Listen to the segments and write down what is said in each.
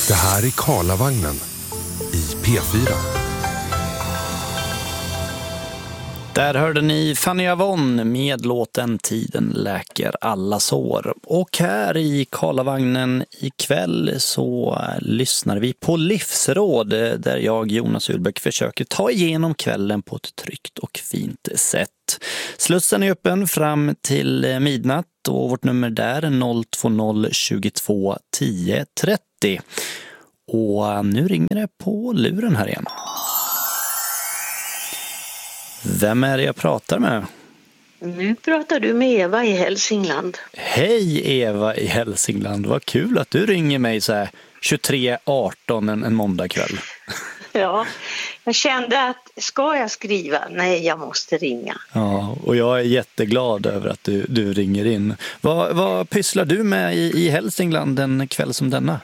Det här är Karlavagnen i P4. Där hörde ni Fanny Avon med låten Tiden läker alla sår. Och här i Karlavagnen ikväll så lyssnar vi på livsråd där jag, Jonas Uhlbäck, försöker ta igenom kvällen på ett tryggt och fint sätt. Slussen är öppen fram till midnatt och vårt nummer där är 020 22 10 30. Och nu ringer det på luren här igen. Vem är det jag pratar med? Nu pratar du med Eva i Hälsingland. Hej Eva i Hälsingland, vad kul att du ringer mig så här 23:18 en måndagkväll. Ja, jag kände att ska jag skriva? Nej, jag måste ringa. Ja, och jag är jätteglad över att du ringer in. Vad pysslar du med i Hälsingland en kväll som denna?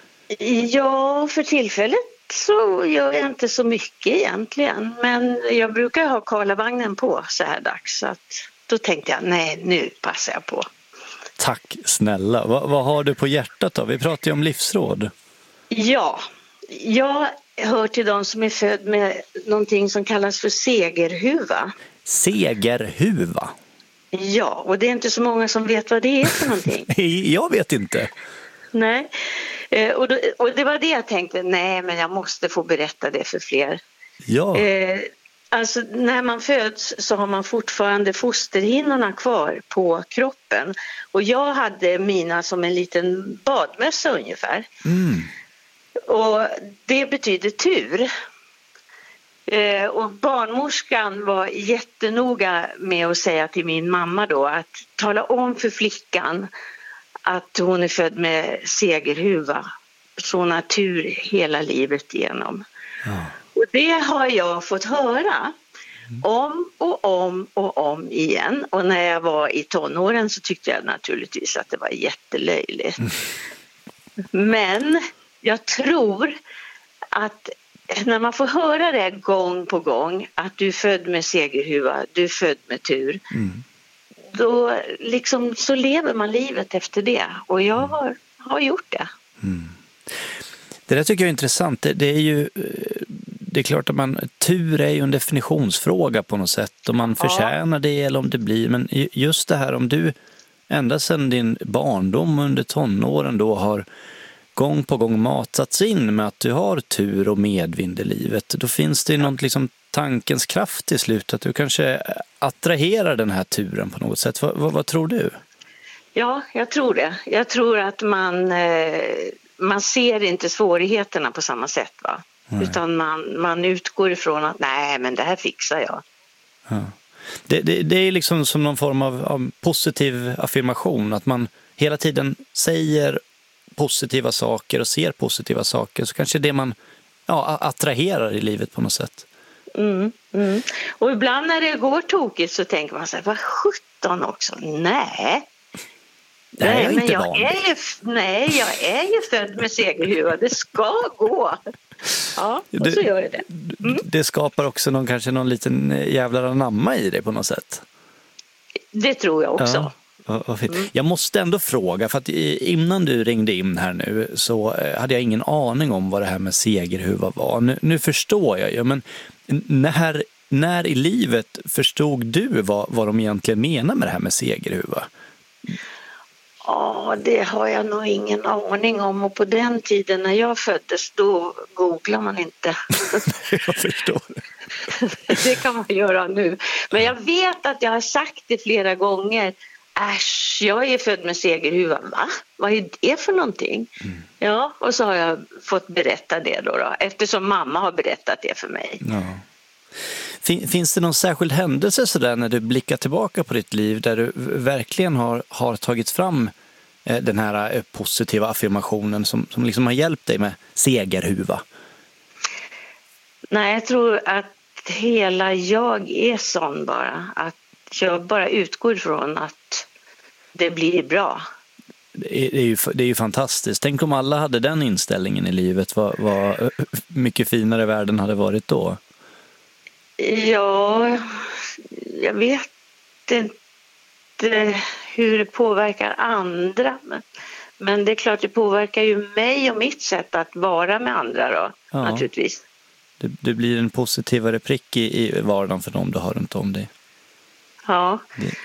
Ja, för tillfället så gör jag inte så mycket egentligen. Men jag brukar ha Karlavagnen på så här dags. Så att då tänkte jag, nej, nu passar jag på. Tack snälla. Vad har du på hjärtat då? Vi pratar ju om livsråd. Ja, jag hör till de som är född med någonting som kallas för segerhuva. Segerhuva? Ja, och det är inte så många som vet vad det är för någonting. Jag vet inte. Nej, och det var det jag tänkte, nej men jag måste få berätta det för fler. Ja. Alltså när man föds så har man fortfarande fosterhinnorna kvar på kroppen. Och jag hade mina som en liten badmössa ungefär. Mm. Och det betyder tur. Och barnmorskan var jättenoga med att säga till min mamma då att tala om för flickan att hon är född med segerhuva, så natur hela livet igenom. Ja. Och det har jag fått höra om och om igen. Och när jag var i tonåren så tyckte jag naturligtvis att det var jättelöjligt. Men jag tror att när man får höra det gång på gång att du är född med segerhuva, du är född med tur. Då liksom så lever man livet efter det. Och jag har gjort det. Mm. Det där tycker jag är intressant. Det är klart att tur är ju en definitionsfråga på något sätt. Om man förtjänar det eller om det blir. Men just det här om du ända sedan din barndom under tonåren då har gång på gång matats in med att du har tur och medvind i livet. Då finns det något liksom tankens kraft till slut att du kanske attraherar den här turen på något sätt. Vad tror du? Ja, jag tror det. Jag tror att man ser inte svårigheterna på samma sätt va? Utan man utgår ifrån att nej men det här fixar jag. Ja. Det är liksom som någon form av positiv affirmation att man hela tiden säger positiva saker och ser positiva saker så kanske det man attraherar i livet på något sätt. Och ibland när det går tokigt så tänker man så här, vad 17 också? Nej, men jag är ju född med segerhuva. Det ska gå. Ja, och så gör det. Det skapar också kanske någon liten jävlar anamma i det på något sätt. Det tror jag också. Ja. Jag måste ändå fråga, för att innan du ringde in här nu så hade jag ingen aning om vad det här med segerhuva var. Nu förstår jag ju, men när i livet förstod du vad de egentligen menar med det här med segerhuva? Ja, det har jag nog ingen aning om. Och på den tiden när jag föddes, då googlar man inte. Jag förstår det. Det kan man göra nu. Men jag vet att jag har sagt det flera gånger. Äsch, jag är född med segerhuva. Va? Vad är det för någonting? Ja, och så har jag fått berätta det då. Eftersom mamma har berättat det för mig. Ja. Finns det någon särskild händelse så där när du blickar tillbaka på ditt liv där du verkligen har tagit fram den här positiva affirmationen som liksom har hjälpt dig med segerhuva? Nej, jag tror att hela jag är sån bara. Att jag bara utgår från att det blir bra. Det är ju fantastiskt. Tänk om alla hade den inställningen i livet. Vad mycket finare världen hade varit då. Ja, jag vet inte hur det påverkar andra. Men det är klart, det påverkar ju mig och mitt sätt att vara med andra då, naturligtvis. Det blir en positivare prick i vardagen för dem du har runt om dig. Ja.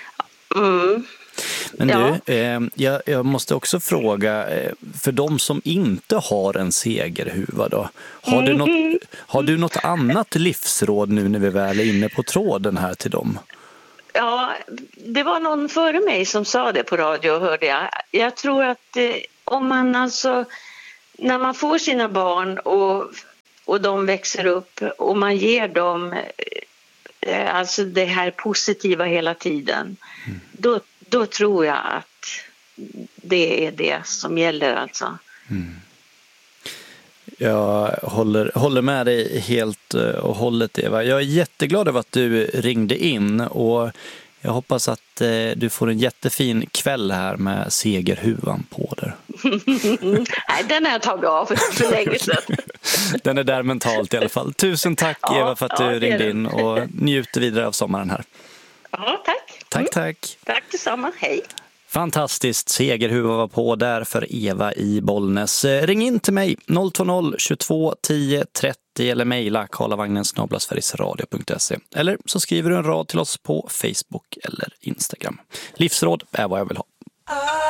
Men du, jag måste också fråga, för de som inte har en segerhuva då, har du något annat livsråd nu när vi väl är inne på tråden här till dem? Ja, det var någon före mig som sa det på radio, hörde jag. Jag tror att om man alltså, när man får sina barn och de växer upp och man ger dem alltså det här positiva hela tiden, då tror jag att det är det som gäller alltså. Jag håller med dig helt och hållet, Eva. Jag är jätteglad över att du ringde in och jag hoppas att du får en jättefin kväll här med segerhuvan på där. Nej, den har jag tagit av för länge sedan. Den är där mentalt i alla fall. Tusen tack Eva för att du ringde in och njuter vidare av sommaren här. Ja, tack. Tack. Tack detsamma, hej. Fantastiskt, segerhuva var på där för Eva i Bollnäs. Ring in till mig 020 22 10 30 eller mejla karlavagnen@sverigesradio.se. Eller så skriver du en rad till oss på Facebook eller Instagram. Livsråd är vad jag vill ha.